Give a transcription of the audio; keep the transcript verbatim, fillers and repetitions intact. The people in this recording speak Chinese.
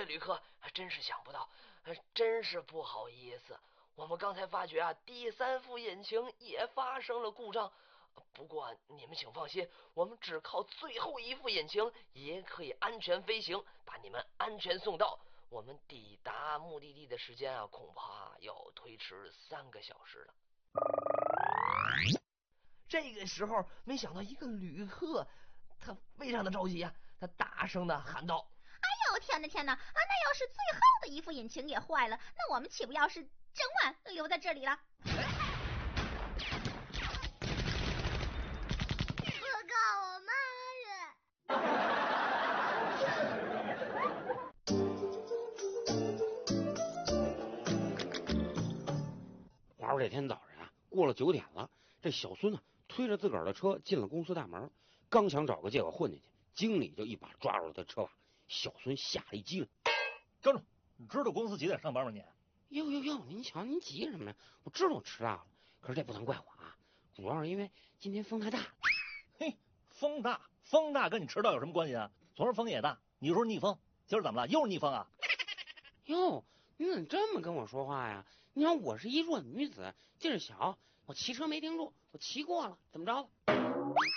位旅客，真是想不到，真是不好意思。我们刚才发觉啊，第三副引擎也发生了故障。不过你们请放心，我们只靠最后一副引擎也可以安全飞行，把你们安全送到。我们抵达目的地的时间啊，恐怕要推迟三个小时了。这个时候，没想到一个旅客，他非常的着急啊，他大声的喊道：“ 哎呦，天哪天哪啊！那要是最后的一副引擎也坏了，那我们岂不要是整晚留在这里了？” 我告我妈话说这天早上啊，过了九点了，这小孙呢推着自个儿的车进了公司大门，刚想找个借口混进去，经理就一把抓住了他车把。小孙吓了一激灵， 站住！你知道公司几点上班吗？你？ 哟哟哟，您瞧您急什么呀？我知道我迟到了，可是这不能怪我啊，主要是因为今天风太大了。 嘿，风大，风大跟你迟到有什么关系啊？昨儿风也大，你说逆风，今儿怎么了？又是逆风啊？ 哟，你怎么这么跟我说话呀？你看我是一弱女子，劲儿小，我骑车没盯住，我骑过了，怎么着？